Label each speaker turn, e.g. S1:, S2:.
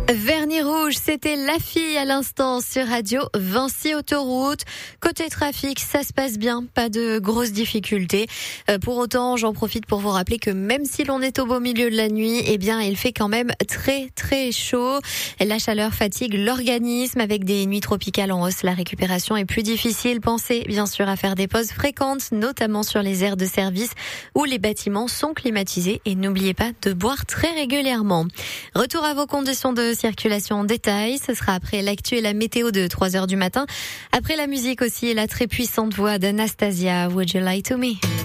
S1: Vernis rouge, c'était La Fille à l'instant sur Radio Vinci Autoroute. Côté trafic, ça se passe bien, pas de grosses difficultés. Pour autant, j'en profite pour vous rappeler que même si l'on est au beau milieu de la nuit, eh bien, il fait quand même très chaud. La chaleur fatigue l'organisme. Avec des nuits tropicales en hausse, la récupération est plus difficile. Pensez bien sûr à faire des pauses fréquentes, notamment sur les aires de service où les bâtiments sont climatisés. Et n'oubliez pas de boire très régulièrement. Retour à vos conditions de circulation en détail. Ce sera après l'actu et la météo de 3h du matin. Après la musique aussi et la très puissante voix d'Anastasia. Would you lie to me?